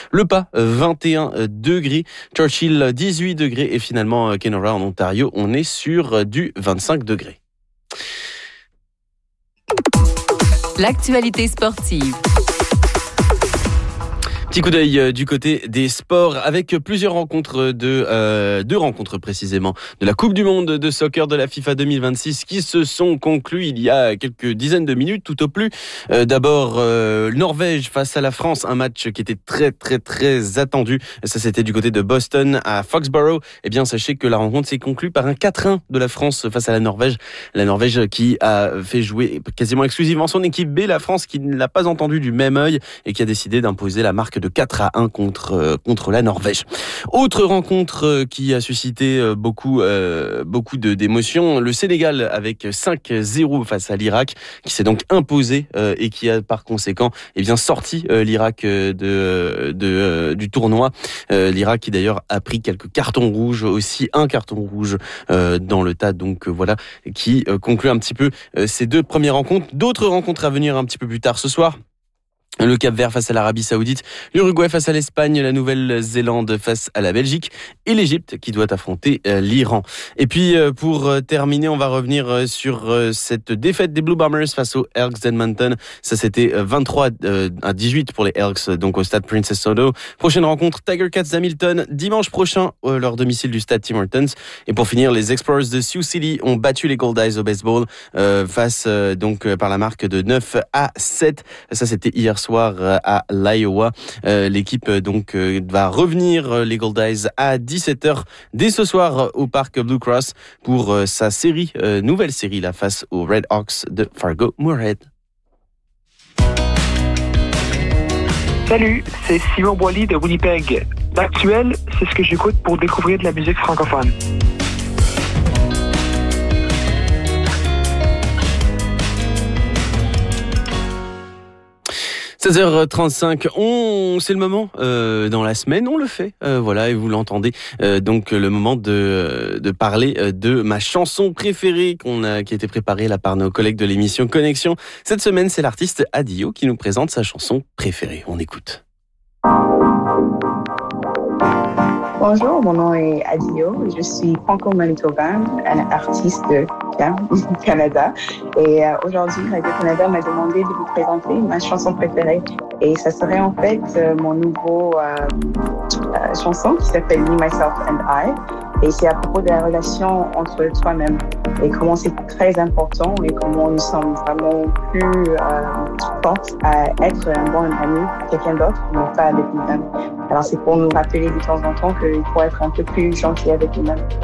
Le Pas, 21 degrés. Churchill, 18 degrés. Et finalement, Kenora en Ontario, on est sur du 25 degrés. L'actualité sportive. Petit coup d'œil du côté des sports avec plusieurs rencontres deux rencontres précisément de la Coupe du Monde de soccer de la FIFA 2026 qui se sont conclues il y a quelques dizaines de minutes tout au plus. D'abord Norvège face à la France, un match qui était très attendu. Ça c'était du côté de Boston à Foxborough. Eh bien sachez que la rencontre s'est conclue par un 4-1 de la France face à la Norvège. La Norvège qui a fait jouer quasiment exclusivement son équipe B, la France qui ne l'a pas entendu du même œil et qui a décidé d'imposer la marque de 4-1 contre la Norvège. Autre rencontre qui a suscité beaucoup d'émotions, le Sénégal avec 5-0 face à l'Irak, qui s'est donc imposé et qui a par conséquent sorti l'Irak du tournoi. L'Irak qui d'ailleurs a pris quelques cartons rouges, aussi un carton rouge dans le tas, donc voilà, qui conclut un petit peu ces deux premières rencontres. D'autres rencontres à venir un petit peu plus tard ce soir. Le Cap-Vert face à l'Arabie Saoudite, l'Uruguay face à l'Espagne, la Nouvelle-Zélande face à la Belgique et l'Égypte qui doit affronter l'Iran. Et puis pour terminer, on va revenir sur cette défaite des Blue Bombers face aux Elks d'Edmonton. Ça c'était 23-18 pour les Elks, donc au stade Princess Auto. Prochaine rencontre, Tiger Cats d'Hamilton dimanche prochain leur domicile du stade Tim Hortons. Et pour finir, les Explorers de Sioux City ont battu les Gold Eyes au baseball face par la marque de 9-7. Ça c'était hier soir à l'Iowa. L'équipe va revenir, les Gold Eyes, à 17h dès ce soir au parc Blue Cross pour sa nouvelle série face aux Red Hawks de Fargo-Moorhead. Salut, c'est Simon Boily de Winnipeg. L'actuel, c'est ce que j'écoute pour découvrir de la musique francophone. 16h35, c'est le moment dans la semaine, on le fait, voilà, et vous l'entendez, donc le moment de parler de ma chanson préférée qui a été préparée là par nos collègues de l'émission Connexion. Cette semaine, c'est l'artiste Adio qui nous présente sa chanson préférée. On écoute. Bonjour, mon nom est Adio, je suis franco-manitobaine, un artiste de Canada. Et aujourd'hui, Radio-Canada m'a demandé de vous présenter ma chanson préférée. Et ça serait en fait mon nouveau chanson qui s'appelle Me, Myself and I. Et c'est à propos de la relation entre toi-même et comment c'est très important et comment nous sommes vraiment plus fortes à être un bon ami à quelqu'un d'autre, mais pas avec nous-mêmes. Alors c'est pour nous rappeler de temps en temps qu'il faut être un peu plus gentil avec nous-mêmes.